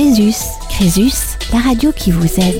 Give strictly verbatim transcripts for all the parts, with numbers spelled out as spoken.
Crésus. Crésus, la radio qui vous aide.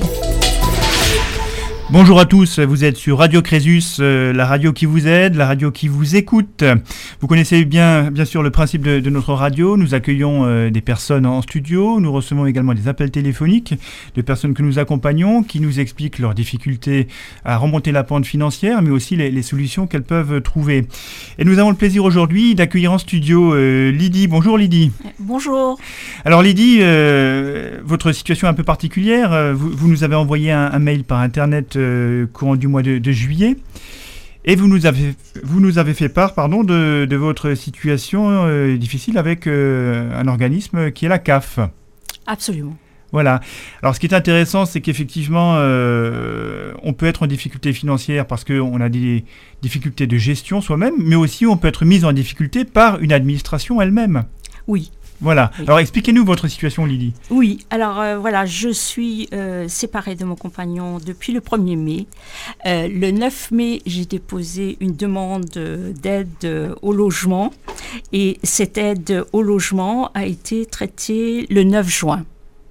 Bonjour à tous, vous êtes sur Radio Crésus, euh, la radio qui vous aide, la radio qui vous écoute. Vous connaissez bien, bien sûr le principe de, de notre radio. Nous accueillons euh, des personnes en studio, nous recevons également des appels téléphoniques de personnes que nous accompagnons, qui nous expliquent leurs difficultés à remonter la pente financière, mais aussi les, les solutions qu'elles peuvent trouver. Et nous avons le plaisir aujourd'hui d'accueillir en studio euh, Lydie. Bonjour Lydie. Bonjour. Alors Lydie, euh, votre situation est un peu particulière. Vous, vous nous avez envoyé un, un mail par internet Euh, courant du mois de, de juillet, et vous nous avez, vous nous avez fait part pardon, de, de votre situation euh, difficile avec euh, un organisme qui est la C A F. Absolument. Voilà. Alors ce qui est intéressant, c'est qu'effectivement, euh, on peut être en difficulté financière parce qu'on a des difficultés de gestion soi-même, mais aussi on peut être mis en difficulté par une administration elle-même. Oui. Voilà. Oui. Alors expliquez-nous votre situation, Lydie. Oui, alors euh, voilà, je suis euh, séparée de mon compagnon depuis le premier mai. Euh, le neuf mai, j'ai déposé une demande d'aide au logement et cette aide au logement a été traitée le neuf juin.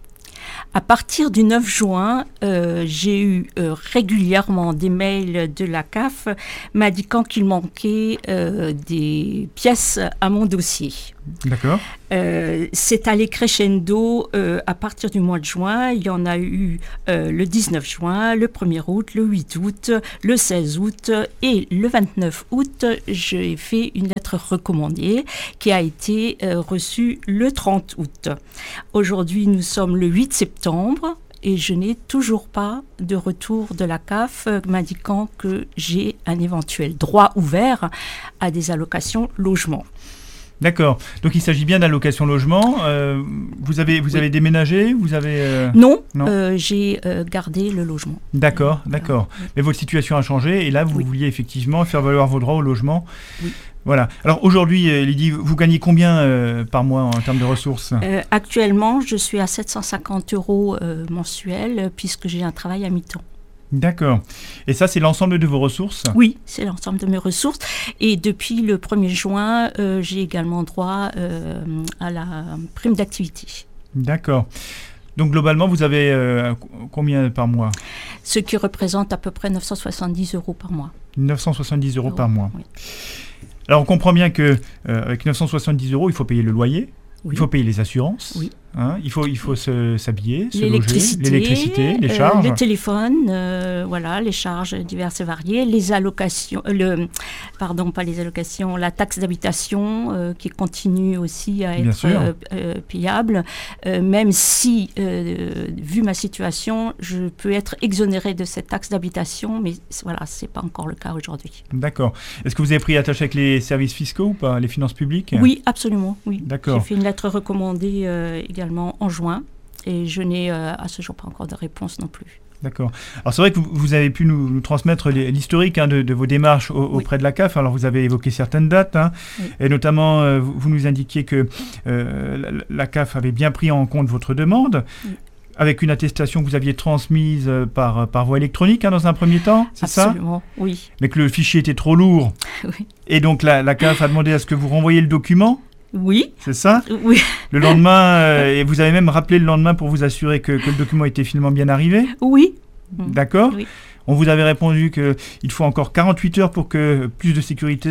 À partir du neuf juin, euh, j'ai eu euh, régulièrement des mails de la C A F m'indiquant qu'il manquait euh, des pièces à mon dossier. D'accord. Euh, c'est allé crescendo euh, à partir du mois de juin. Il y en a eu euh, le dix-neuf juin, le premier août, le huit août, le seize août et le vingt-neuf août. J'ai fait une lettre recommandée qui a été euh, reçue le trente août. Aujourd'hui, nous sommes le huit septembre. Et je n'ai toujours pas de retour de la C A F euh, m'indiquant que j'ai un éventuel droit ouvert à des allocations logement. D'accord. Donc il s'agit bien d'allocation logement. Euh, vous avez, vous Oui. avez déménagé, vous avez. Euh... Non, Non. euh, j'ai euh, gardé le logement. D'accord, d'accord. Mais votre situation a changé et là vous Oui. vouliez effectivement faire valoir vos droits au logement. Oui. Voilà. Alors aujourd'hui, euh, Lydie, vous gagnez combien euh, par mois en termes de ressources ? Euh, actuellement, je suis à sept cent cinquante euros euh, mensuels euh, puisque j'ai un travail à mi-temps. D'accord. Et ça, c'est l'ensemble de vos ressources ? Oui, c'est l'ensemble de mes ressources. Et depuis le premier juin, euh, j'ai également droit euh, à la prime d'activité. D'accord. Donc globalement, vous avez euh, combien par mois ? Ce qui représente à peu près neuf cent soixante-dix euros par mois. neuf cent soixante-dix euros par mois. Oui. Alors on comprend bien que euh, avec neuf cent soixante-dix euros, il faut payer le loyer, Oui. il faut payer les assurances, Oui. hein, il faut, il faut se, s'habiller, se loger, L'électricité, l'électricité, les euh, charges. le téléphone, euh, voilà, les charges diverses et variées, les allocations, euh, le, pardon, pas les allocations, la taxe d'habitation euh, qui continue aussi à Bien être sûr. euh, euh, payable, euh, même si, euh, vu ma situation, je peux être exonérée de cette taxe d'habitation, mais voilà, c'est pas encore le cas aujourd'hui. D'accord. Est-ce que vous avez pris attache avec les services fiscaux ou pas, les finances publiques ? Oui, absolument, oui. D'accord. J'ai fait une lettre recommandée euh, également en juin et je n'ai euh, à ce jour pas encore de réponse non plus. D'accord. Alors c'est vrai que vous, vous avez pu nous, nous transmettre les, l'historique hein, de, de vos démarches au, Oui. auprès de la C A F. Alors vous avez évoqué certaines dates, hein, Oui. et notamment euh, vous, vous nous indiquiez que euh, la, la C A F avait bien pris en compte votre demande, Oui. avec une attestation que vous aviez transmise euh, par, par voie électronique hein, dans un premier temps, c'est ça ? Absolument, oui. Mais que le fichier était trop lourd, Oui. et donc la, la C A F a demandé à ce que vous renvoyiez le document. Oui, C'est ça ? oui, Le lendemain, euh, et vous avez même rappelé le lendemain pour vous assurer que, que le document était finalement bien arrivé. oui. D'accord ? Oui. On vous avait répondu qu'il faut encore quarante-huit heures pour que plus de sécurité,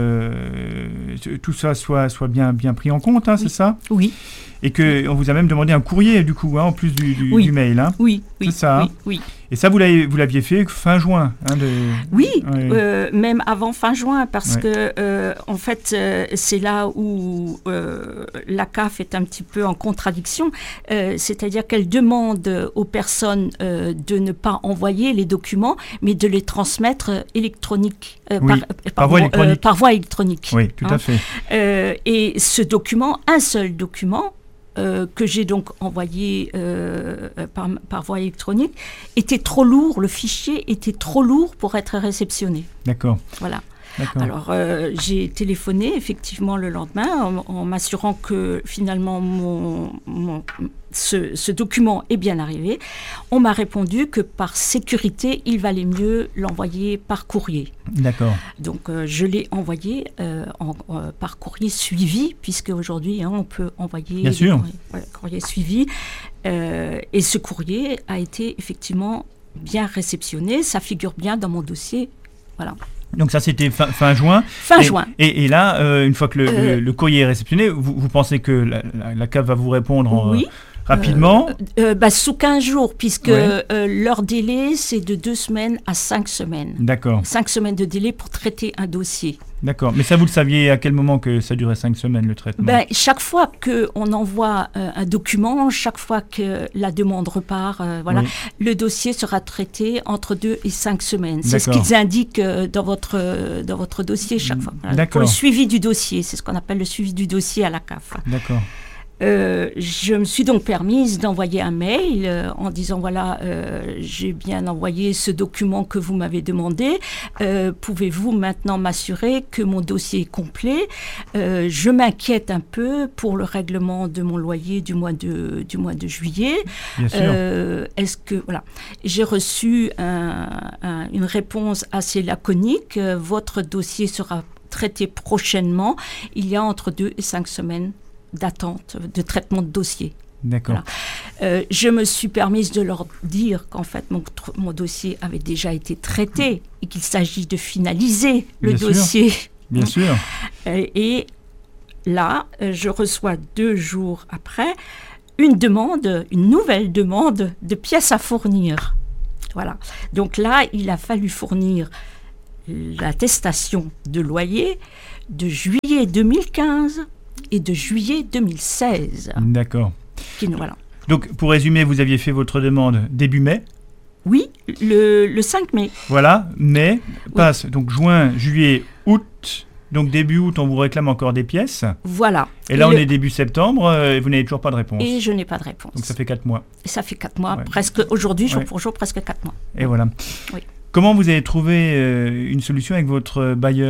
euh, tout ça soit, soit bien, bien pris en compte, hein, Oui. c'est ça ? Oui, Et qu'on vous a même demandé un courrier, du coup, hein, en plus du, du, Oui. du mail. Hein. oui, oui. C'est ça, hein. Oui, oui. Et ça, vous, l'avez, vous l'aviez fait fin juin. Hein, de... Oui, Ouais. euh, même avant fin juin, parce Ouais. que, euh, en fait, euh, c'est là où euh, la C A F est un petit peu en contradiction. Euh, c'est-à-dire qu'elle demande aux personnes euh, de ne pas envoyer les documents, mais de les transmettre électronique, euh, Oui, par, par voie euh, électronique. par voie électronique. Oui, tout Hein. à fait. Euh, et ce document, un seul document, euh, que j'ai donc envoyé euh, par, par voie électronique, était trop lourd, le fichier était trop lourd pour être réceptionné. D'accord. Voilà. D'accord. Alors, euh, j'ai téléphoné effectivement le lendemain en, en m'assurant que finalement mon, mon, ce, ce document est bien arrivé. On m'a répondu que par sécurité, il valait mieux l'envoyer par courrier. D'accord. Donc, euh, je l'ai envoyé euh, en, euh, par courrier suivi, puisque aujourd'hui, hein, on peut envoyer Bien sûr. Courriers, ouais, courrier suivi. Euh, et ce courrier a été effectivement bien réceptionné. Ça figure bien dans mon dossier. Voilà. Donc ça, c'était fin, fin juin. Fin et, juin. Et, et là, euh, une fois que le, Euh, le, le courrier est réceptionné, vous, vous pensez que la, la, la C A F va vous répondre en, Oui. rapidement euh, euh, bah, Sous quinze jours, puisque Ouais. euh, leur délai, c'est de deux semaines à cinq semaines. D'accord, Cinq semaines de délai pour traiter un dossier. d'accord. Mais ça, vous le saviez à quel moment que ça durait cinq semaines, le traitement? Ben, chaque fois qu'on envoie euh, un document, chaque fois que la demande repart, euh, voilà, Oui. le dossier sera traité entre deux et cinq semaines. C'est ce D'accord. qu'ils indiquent euh, dans, votre, euh, dans votre dossier chaque fois. Voilà. D'accord. Pour le suivi du dossier, c'est ce qu'on appelle le suivi du dossier à la C A F. D'accord. Euh, je me suis donc permise d'envoyer un mail euh, en disant voilà, euh, j'ai bien envoyé ce document que vous m'avez demandé. Euh, pouvez-vous maintenant m'assurer que mon dossier est complet? Euh, Je m'inquiète un peu pour le règlement de mon loyer du mois de, du mois de juillet. Bien sûr. Euh, est-ce que voilà, j'ai reçu un, un, une réponse assez laconique. Euh, votre dossier sera traité prochainement. Il y a entre deux et cinq semaines d'attente, de traitement de dossier. D'accord. Voilà. Euh, je me suis permise de leur dire qu'en fait, mon, mon dossier avait déjà été traité et qu'il s'agit de finaliser le Bien sûr. dossier. Bien sûr. Euh, et là, euh, je reçois deux jours après une demande, une nouvelle demande de pièces à fournir. Voilà. Donc là, il a fallu fournir l'attestation de loyer de juillet deux mille quinze et de juillet deux mille seize. D'accord. Qui, voilà. Donc, pour résumer, vous aviez fait votre demande début mai. Oui, le, le cinq mai. Voilà, mai passe. Donc, juin, juillet, août. Donc, début août, on vous réclame encore des pièces. Voilà. Et là, le... on est début septembre euh, et vous n'avez toujours pas de réponse. Et je n'ai pas de réponse. Donc, ça fait quatre mois. Et ça fait quatre mois, Ouais. presque aujourd'hui, jour Ouais. pour jour, presque quatre mois. Et voilà. Oui. Comment vous avez trouvé euh, une solution avec votre bailleur ?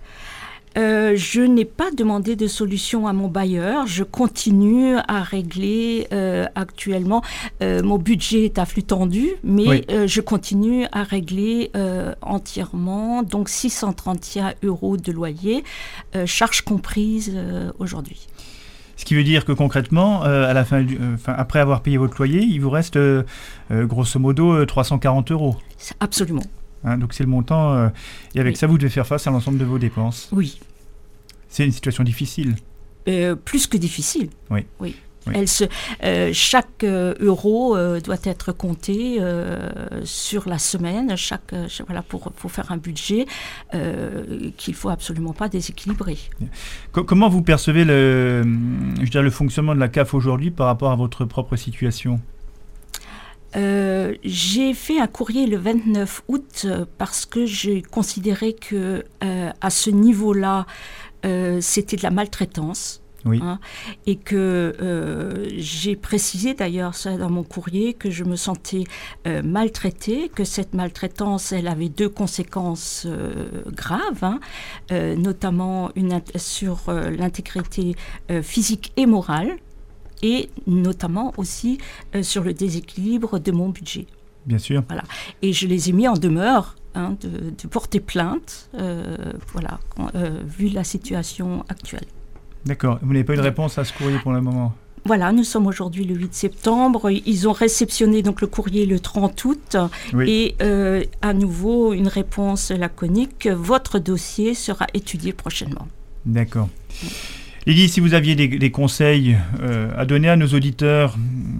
Euh, je n'ai pas demandé de solution à mon bailleur. Je continue à régler euh, actuellement. Euh, mon budget est à flux tendu, mais Oui. euh, je continue à régler euh, entièrement. Donc six cent trente et un euros de loyer, euh, charges comprises euh, aujourd'hui. Ce qui veut dire que concrètement, euh, à la fin, du, euh, fin, après avoir payé votre loyer, il vous reste euh, euh, grosso modo euh, trois cent quarante euros. C'est absolument. Hein, donc c'est le montant. Euh, et avec Oui. ça, vous devez faire face à l'ensemble de vos dépenses. Oui. C'est une situation difficile. Euh, plus que difficile. Oui. Oui. Oui. Elle se, euh, chaque euh, euro euh, doit être compté euh, sur la semaine, chaque, euh, voilà, pour, pour faire un budget euh, qu'il ne faut absolument pas déséquilibrer. Co- comment vous percevez le, je veux dire, le fonctionnement de la C A F aujourd'hui par rapport à votre propre situation ? Euh, j'ai fait un courrier le vingt-neuf août euh, parce que j'ai considéré que euh, à ce niveau-là, euh, c'était de la maltraitance. Oui. Hein, et que euh, j'ai précisé d'ailleurs ça dans mon courrier, que je me sentais euh, maltraitée, que cette maltraitance, elle avait deux conséquences euh, graves, hein, euh, notamment une int- sur euh, l'intégrité euh, physique et morale, et notamment aussi euh, sur le déséquilibre de mon budget. Bien sûr. Voilà. Et je les ai mis en demeure hein, de, de porter plainte, euh, voilà, euh, vu la situation actuelle. D'accord. Vous n'avez pas eu de réponse à ce courrier pour le moment ? Voilà, nous sommes aujourd'hui le huit septembre. Ils ont réceptionné donc le courrier le trente août Oui. et euh, à nouveau une réponse laconique. Votre dossier sera étudié prochainement. D'accord. Lydie, si vous aviez des, des conseils euh, à donner à nos auditeurs,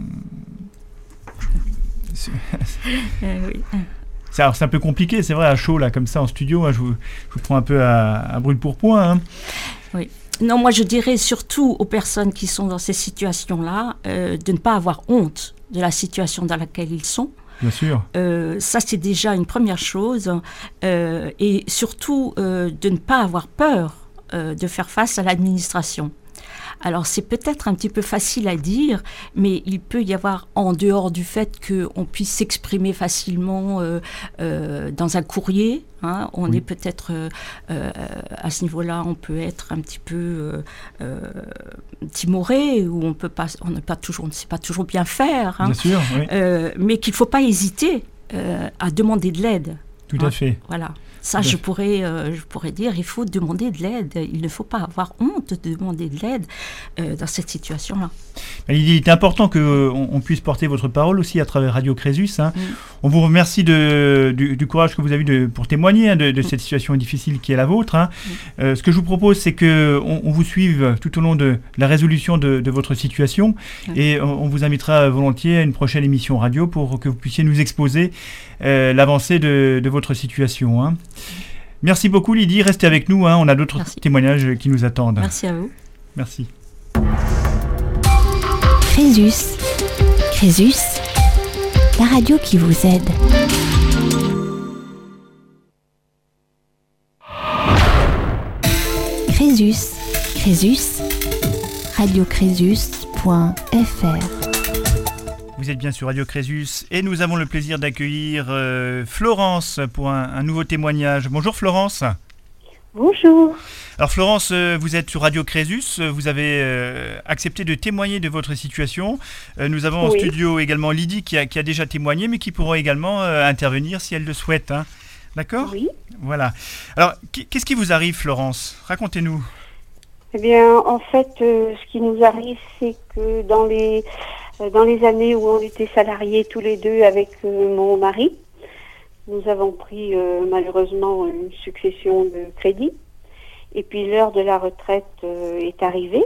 c'est, Euh, oui. c'est, alors, c'est un peu compliqué, c'est vrai, à chaud, là, comme ça, en studio, hein, je, vous, je vous prends un peu à, à brûle pour point. Hein. Non, moi je dirais surtout aux personnes qui sont dans ces situations-là euh, de ne pas avoir honte de la situation dans laquelle ils sont. Bien sûr. Euh, ça, c'est déjà une première chose. Euh, et surtout, euh, de ne pas avoir peur euh, de faire face à l'administration. Alors c'est peut-être un petit peu facile à dire, mais il peut y avoir, en dehors du fait qu'on puisse s'exprimer facilement euh, euh, dans un courrier, hein, on oui. est peut-être euh, euh, à ce niveau-là, on peut être un petit peu euh, euh, timoré, ou on peut pas, on n'est pas toujours, on ne sait pas toujours bien faire. Hein, bien sûr, oui. euh, mais qu'il ne faut pas hésiter euh, à demander de l'aide. Tout hein, à fait. Voilà. Ça, je pourrais, euh, je pourrais dire, il faut demander de l'aide. Il ne faut pas avoir honte de demander de l'aide euh, dans cette situation-là. Il est important qu'on on puisse porter votre parole aussi à travers Radio Crésus. Hein. Mm. On vous remercie de, du, du courage que vous avez eu de, pour témoigner hein, de, de mm. cette situation difficile qui est la vôtre. Hein. Mm. Euh, ce que je vous propose, c'est qu'on on vous suive tout au long de la résolution de, de votre situation. Mm. Et on, on vous invitera volontiers à une prochaine émission radio pour que vous puissiez nous exposer euh, l'avancée de, de votre situation. Hein. Merci beaucoup Lydie, restez avec nous, hein. On a d'autres Merci. témoignages qui nous attendent. Merci à vous. Merci. Crésus, Crésus, la radio qui vous aide. Crésus, Crésus, radio crésus point f r. Vous êtes bien sur Radio Crésus et nous avons le plaisir d'accueillir euh, Florence pour un, un nouveau témoignage. Bonjour Florence. Bonjour. Alors Florence, euh, vous êtes sur Radio Crésus, vous avez euh, accepté de témoigner de votre situation. Euh, nous avons oui. en studio également Lydie qui a, qui a déjà témoigné mais qui pourra également euh, intervenir si elle le souhaite. Hein. D'accord ? Oui. Voilà. Alors qu'est-ce qui vous arrive Florence ? Racontez-nous. Eh bien en fait euh, ce qui nous arrive c'est que dans les... Dans les années où on était salariés tous les deux avec euh, mon mari, nous avons pris euh, malheureusement une succession de crédits. Et puis l'heure de la retraite euh, est arrivée.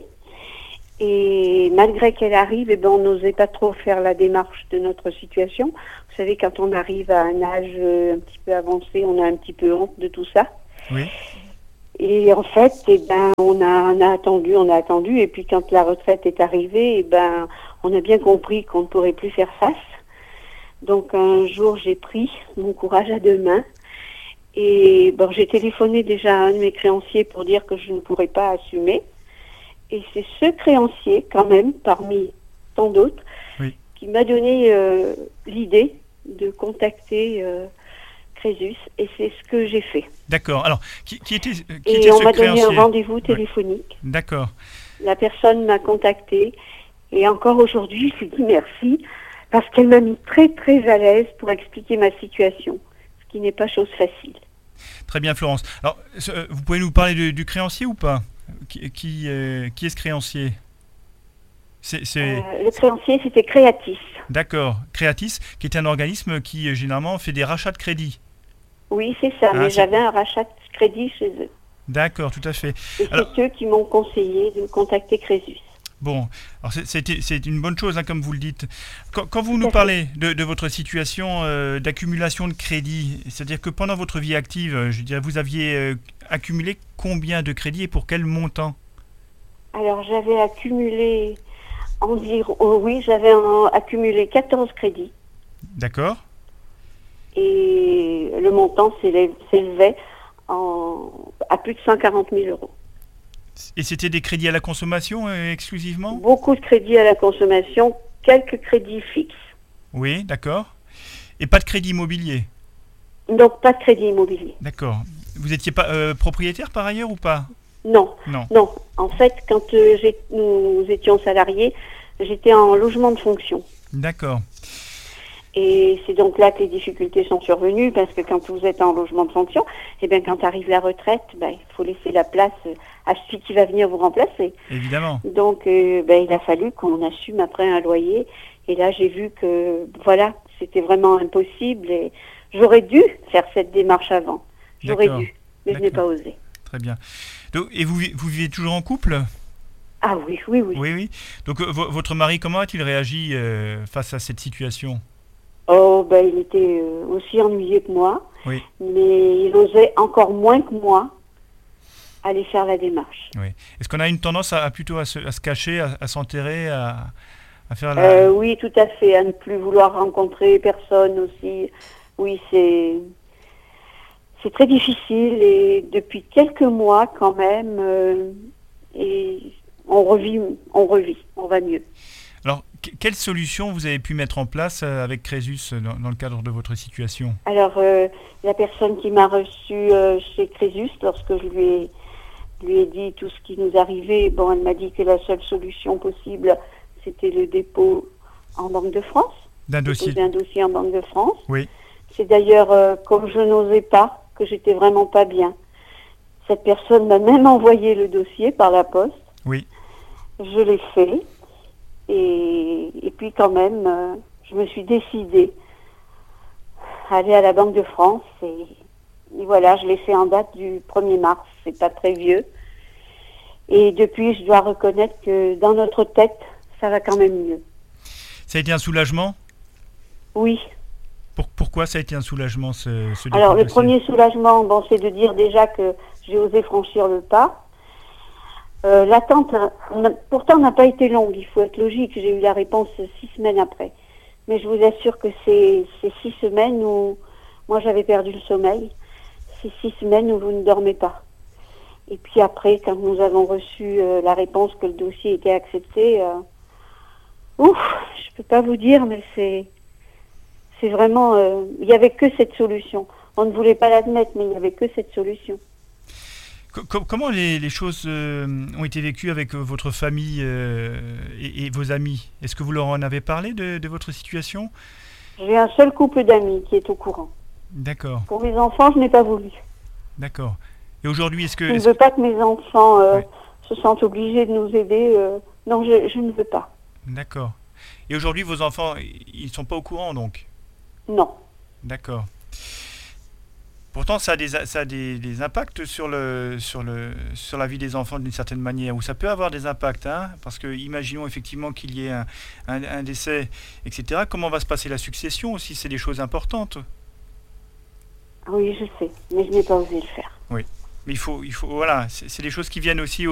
Et malgré qu'elle arrive, eh ben, on n'osait pas trop faire la démarche de notre situation. Vous savez, quand on arrive à un âge euh, un petit peu avancé, on a un petit peu honte de tout ça. Oui. Et en fait, eh ben, on a, on a attendu, on a attendu. Et puis quand la retraite est arrivée, eh ben, on a bien compris qu'on ne pourrait plus faire face. Donc un jour, j'ai pris mon courage à deux mains. Et bon, j'ai téléphoné déjà à un de mes créanciers pour dire que je ne pourrais pas assumer. Et c'est ce créancier, quand même, parmi tant d'autres, oui. qui m'a donné euh, l'idée de contacter euh, Crésus. Et c'est ce que j'ai fait. D'accord. Alors, qui, qui était, qui et était on ce m'a créancier ? donné un rendez-vous téléphonique. Ouais. D'accord. La personne m'a contacté. Et encore aujourd'hui, je lui dis merci parce qu'elle m'a mis très très à l'aise pour expliquer ma situation, ce qui n'est pas chose facile. Très bien Florence. Alors, vous pouvez nous parler de, du créancier ou pas ? Qui, qui, euh, qui est ce créancier ? c'est, c'est... Euh, Le créancier, c'était Créatis. D'accord. Créatis, qui est un organisme qui euh, généralement fait des rachats de crédit. Oui, c'est ça, ah, mais c'est... j'avais un rachat de crédit chez eux. D'accord, tout à fait. Et alors... c'est eux qui m'ont conseillé de contacter Crésus. Bon, alors c'est, c'est, c'est une bonne chose, hein, comme vous le dites. Quand, quand vous nous parlez de, de votre situation euh, d'accumulation de crédit, c'est-à-dire que pendant votre vie active, je dirais, vous aviez euh, accumulé combien de crédits et pour quel montant ? Alors, j'avais accumulé, environ, oh oui, j'avais en, accumulé quatorze crédits. D'accord. Et le montant s'élevait en, à plus de cent quarante mille euros. Et c'était des crédits à la consommation euh, exclusivement ? Beaucoup de crédits à la consommation, quelques crédits fixes. Oui, d'accord. Et pas de crédit immobilier ? Donc pas de crédit immobilier. D'accord. Vous n'étiez pas euh, propriétaire par ailleurs ou pas ? Non. Non. Non. En fait, quand euh, j'ai, nous étions salariés, j'étais en logement de fonction. D'accord. Et c'est donc là que les difficultés sont survenues, parce que quand vous êtes en logement de fonction, eh bien, quand arrive la retraite, ben, il faut laisser la place à celui qui va venir vous remplacer. Évidemment. Donc, euh, ben, il a fallu qu'on assume après un loyer. Et là, j'ai vu que, voilà, c'était vraiment impossible. Et j'aurais dû faire cette démarche avant. J'aurais D'accord. dû, mais D'accord. je n'ai pas osé. Très bien. Donc, et vous, vous vivez toujours en couple ? Ah oui, oui, oui. Oui, oui. Donc, euh, v- votre mari, comment a-t-il réagi euh, face à cette situation ? Oh, ben, il était euh, aussi ennuyé que moi, oui. Mais il osait encore moins que moi aller faire la démarche. Oui. Est-ce qu'on a une tendance à, à plutôt à se, à se cacher, à, à s'enterrer, à, à faire la... Euh, oui, tout à fait, à ne plus vouloir rencontrer personne aussi. Oui, c'est c'est très difficile et depuis quelques mois quand même, euh, et on revit, on revit, on va mieux. Alors, quelle solution vous avez pu mettre en place avec Crésus dans, dans le cadre de votre situation? Alors, euh, la personne qui m'a reçue euh, chez Crésus, lorsque je lui ai, lui ai dit tout ce qui nous arrivait, bon, elle m'a dit que la seule solution possible, c'était le dépôt en Banque de France. D'un dossier. D'un dossier en Banque de France. Oui. C'est d'ailleurs, euh, comme je n'osais pas, que j'étais vraiment pas bien. Cette personne m'a même envoyé le dossier par la poste. Oui. Je l'ai fait. Et, et puis quand même, euh, je me suis décidée à aller à la Banque de France. Et, et voilà, je l'ai fait en date du premier mars. C'est pas très vieux. Et depuis, je dois reconnaître que dans notre tête, ça va quand même mieux. Ça a été un soulagement? Oui. Pour, pourquoi ça a été un soulagement, ce, ce Alors, le dossier? premier soulagement, bon, c'est de dire déjà que j'ai osé franchir le pas. Euh, l'attente, n'a, pourtant, n'a pas été longue. Il faut être logique. J'ai eu la réponse six semaines après. Mais je vous assure que c'est ces six semaines où moi, j'avais perdu le sommeil. Ces six semaines où vous ne dormez pas. Et puis après, quand nous avons reçu euh, la réponse que le dossier était accepté, euh, ouf, je peux pas vous dire, mais c'est... C'est vraiment... Euh, il n'y avait que cette solution. On ne voulait pas l'admettre, mais il n'y avait que cette solution. Comment les, les choses euh, ont été vécues avec votre famille euh, et, et vos amis? Est-ce que vous leur en avez parlé de, de votre situation? J'ai un seul couple d'amis qui est au courant. D'accord. Pour mes enfants, je n'ai pas voulu. D'accord. Et aujourd'hui, est-ce que... Je ne est-ce... veux pas que mes enfants euh, ouais. se sentent obligés de nous aider. Euh, non, je, je ne veux pas. D'accord. Et aujourd'hui, vos enfants, ils ne sont pas au courant, donc? Non. D'accord. Pourtant, ça a des, ça a des, des impacts sur, le, sur, le, sur la vie des enfants d'une certaine manière, ou ça peut avoir des impacts, hein, parce que imaginons effectivement qu'il y ait un, un, un décès, et cetera. Comment va se passer la succession aussi? C'est des choses importantes. Oui, je sais, mais je n'ai pas osé le faire. Oui, mais il faut, il faut voilà, c'est, c'est des choses qui viennent aussi au